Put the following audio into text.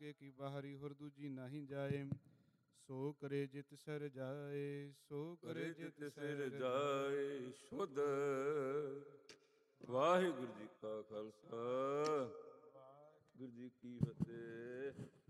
ਏਕੇ ਕੀ ਬਾਹਰੀ ਹੋਰ ਦੂਜੀ ਨਾਹੀ ਜਾਏ। ਸੋ ਕਰੇ ਜਿਤ ਸਰ ਜਾਏ, ਸੋ ਕਰੇ ਜਿਤ ਸਰ ਜਾਏ ਸ਼ੁੱਧ। ਵਾਹਿਗੁਰੂ ਜੀ ਕਾ ਖਾਲਸਾ, ਵਾਹਿਗੁਰੂ ਜੀ ਕੀ ਫਤਿਹ।